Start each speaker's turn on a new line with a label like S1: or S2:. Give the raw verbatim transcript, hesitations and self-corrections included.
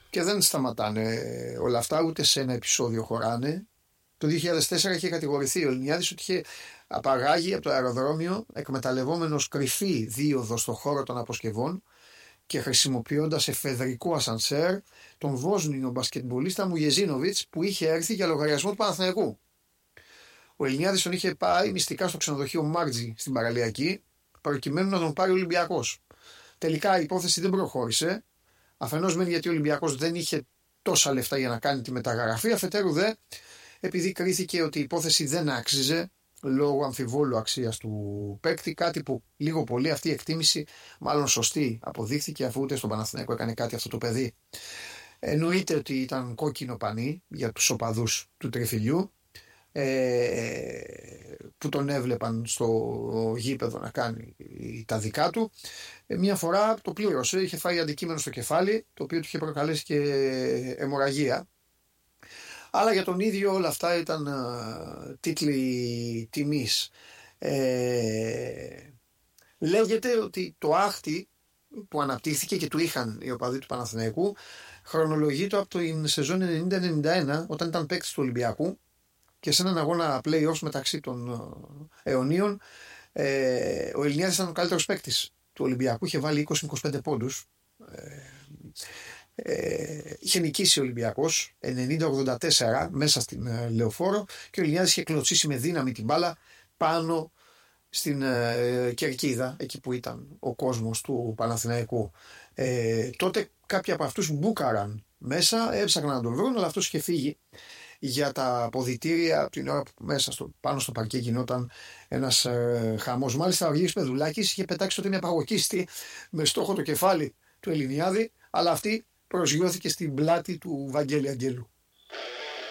S1: Και δεν σταματάνε όλα αυτά, ούτε σε ένα επεισόδιο χωράνε. Το δύο χιλιάδες τέσσερα είχε κατηγορηθεί ο Ελληνιάδης ότι είχε απαγάγει από το αεροδρόμιο εκμεταλλευόμενος κρυφή δίωδο στον χώρο των αποσκευών και χρησιμοποιώντας εφεδρικό ασανσέρ τον Βόσνιο μπασκετμπολίστα Μουγεζίνοβιτς που είχε έρθει για λογαριασμό του Παναθηναϊκού. Ο Ελληνιάδης τον είχε πάει μυστικά στο ξενοδοχείο Μάρτζι στην Παραλιακή προκειμένου να τον πάρει ο Ολυμπιακός. Τελικά η υπόθεση δεν προχώρησε. Αφενός μεν γιατί ο Ολυμπιακός δεν είχε τόσα λεφτά για να κάνει τη μεταγραφή, αφετέρου δε επειδή κρίθηκε ότι η υπόθεση δεν άξιζε λόγω αμφιβόλου αξίας του παίκτη, κάτι που λίγο πολύ αυτή η εκτίμηση μάλλον σωστή αποδείχθηκε αφού ούτε στον Παναθηναϊκό έκανε κάτι αυτό το παιδί. Εννοείται ότι ήταν κόκκινο πανί για τους οπαδούς του Τριφυλιού ε, που τον έβλεπαν στο γήπεδο να κάνει τα δικά του. Ε, μια φορά το πλήρωσε, είχε φάει αντικείμενο στο κεφάλι το οποίο του είχε προκαλέσει και αιμορραγία. Αλλά για τον ίδιο όλα αυτά ήταν uh, τίτλοι τιμής. Ε, λέγεται ότι το άχτη που αναπτύχθηκε και του είχαν οι οπαδοί του Παναθηναϊκού χρονολογείται από την σεζόν ενενήντα ενενήντα ένα όταν ήταν παίκτης του Ολυμπιακού και σε έναν αγώνα play-offs μεταξύ των uh, αιωνίων ε, ο Ελληνιάδης ήταν ο καλύτερος παίκτης του Ολυμπιακού, είχε βάλει είκοσι με είκοσι πέντε πόντους. Ε, Ε, είχε νικήσει ο Ολυμπιακός ενενήντα ογδόντα τέσσερα μέσα στην ε, Λεωφόρο και ο Ελληνιάδης είχε κλωτσίσει με δύναμη την μπάλα πάνω στην ε, κερκίδα εκεί που ήταν ο κόσμος του Παναθηναϊκού. Ε, τότε κάποιοι από αυτούς μπούκαραν μέσα, έψαχναν να τον βρουν, αλλά αυτός είχε φύγει για τα αποδυτήρια την ώρα που μέσα στο, πάνω στο παρκέ γινόταν ένας ε, χαμός. Μάλιστα ο Αργύρης Πεδουλάκης είχε πετάξει τότε μια παγωκίστη με στόχο το κεφάλι του Ελληνιάδη, αλλά αυτή προσγειώθηκε στην πλάτη του Βαγγέλη Αγγέλου.